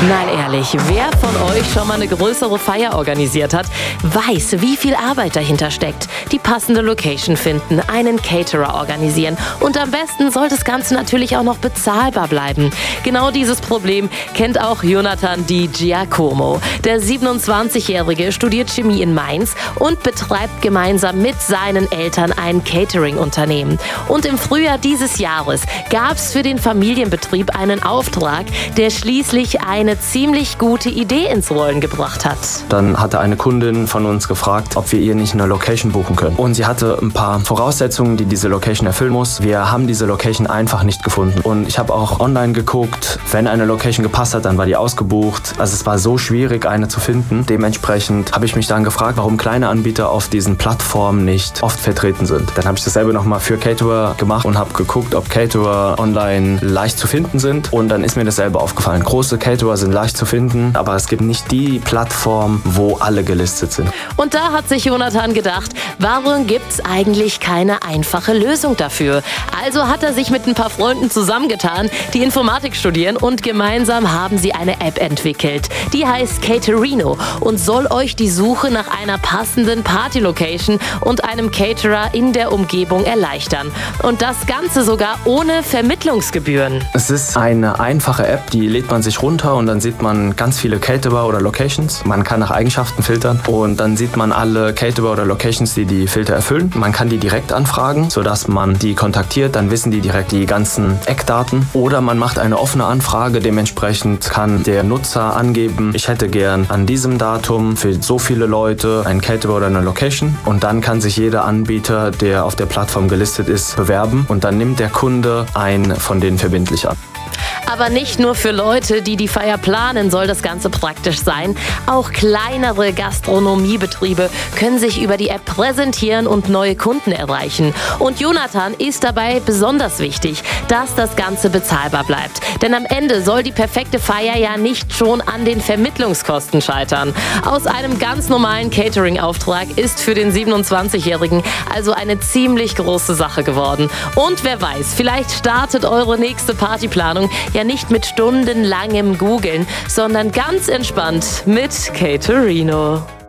Mal ehrlich, wer von euch schon mal eine größere Feier organisiert hat, weiß, wie viel Arbeit dahinter steckt. Die passende Location finden, einen Caterer organisieren und am besten soll das Ganze natürlich auch noch bezahlbar bleiben. Genau dieses Problem kennt auch Jonathan Di Giacomo. Der 27-Jährige studiert Chemie in Mainz und betreibt gemeinsam mit seinen Eltern ein Catering-Unternehmen. Und im Frühjahr dieses Jahres gab es für den Familienbetrieb einen Auftrag, der schließlich eine ziemlich gute Idee ins Rollen gebracht hat. Dann hatte eine Kundin von uns gefragt, ob wir ihr nicht eine Location buchen können. Und sie hatte ein paar Voraussetzungen, die diese Location erfüllen muss. Wir haben diese Location einfach nicht gefunden. Und ich habe auch online geguckt, wenn eine Location gepasst hat, dann war die ausgebucht. Also es war so schwierig, eine zu finden. Dementsprechend habe ich mich dann gefragt, warum kleine Anbieter auf diesen Plattformen nicht oft vertreten sind. Dann habe ich dasselbe nochmal für Caterer gemacht und habe geguckt, ob Caterer online leicht zu finden sind. Und dann ist mir dasselbe aufgefallen. Große Caterer sind leicht zu finden, aber es gibt nicht die Plattform, wo alle gelistet sind. Und da hat sich Jonathan gedacht, warum gibt's eigentlich keine einfache Lösung dafür? Also hat er sich mit ein paar Freunden zusammengetan, die Informatik studieren und gemeinsam haben sie eine App entwickelt. Die heißt Caterino und soll euch die Suche nach einer passenden Party-Location und einem Caterer in der Umgebung erleichtern. Und das Ganze sogar ohne Vermittlungsgebühren. Es ist eine einfache App, die lädt man sich runter und dann sieht man ganz viele Caterer oder Locations. Man kann nach Eigenschaften filtern und dann sieht man alle Caterer oder Locations, die die Filter erfüllen. Man kann die direkt anfragen, sodass man die kontaktiert, dann wissen die direkt die ganzen Eckdaten. Oder man macht eine offene Anfrage, dementsprechend kann der Nutzer angeben, ich hätte gern an diesem Datum für so viele Leute einen Caterer oder eine Location. Und dann kann sich jeder Anbieter, der auf der Plattform gelistet ist, bewerben und dann nimmt der Kunde einen von denen verbindlich an. Aber nicht nur für Leute, die die Feier planen, soll das Ganze praktisch sein. Auch kleinere Gastronomiebetriebe können sich über die App präsentieren und neue Kunden erreichen. Und Jonathan ist dabei besonders wichtig, dass das Ganze bezahlbar bleibt. Denn am Ende soll die perfekte Feier ja nicht schon an den Vermittlungskosten scheitern. Aus einem ganz normalen Catering-Auftrag ist für den 27-Jährigen also eine ziemlich große Sache geworden. Und wer weiß, vielleicht startet eure nächste Partyplanung ja nicht mit stundenlangem Googeln, sondern ganz entspannt mit Caterino.